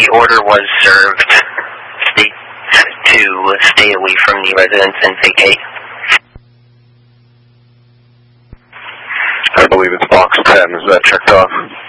order was served. State to stay away from the residence and vacate. I believe it's box 10. Is that checked off?